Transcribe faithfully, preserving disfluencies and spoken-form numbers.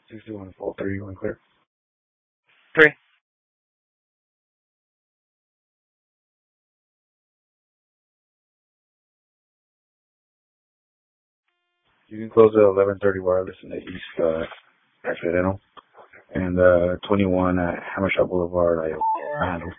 sixty-one full three, one clear. Three. You can close the eleven thirty wireless in the east uh, accidental. And uh, twenty-one at Hammershot Boulevard, I, I handle.